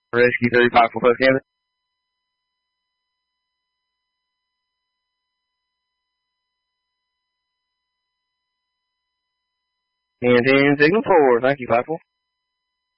Rescue 35 for Post Canada. And 10 signal 4. Thank you, 5-4.